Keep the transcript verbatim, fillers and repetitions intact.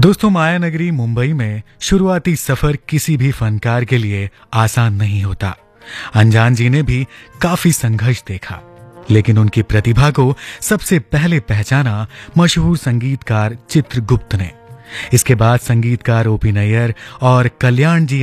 दोस्तों, माया नगरी मुंबई में शुरुआती सफर किसी भी फनकार के लिए आसान नहीं होता। अनजान जी ने भी काफी संघर्ष देखा, लेकिन उनकी प्रतिभा को सबसे पहले पहचाना मशहूर संगीतकार चित्रगुप्त ने। इसके बाद संगीतकार ओपी नैयर और कल्याण जी